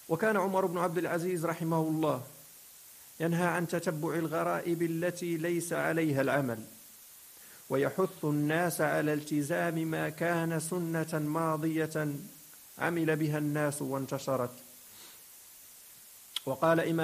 وكان عمر بن عبد العزيز رحمه الله ينهى عن تتبع الغرائب التي ليس عليها العمل، ويحث الناس على التزام ما كان سنة ماضية عمل بها الناس وانتشرت. وقال إمام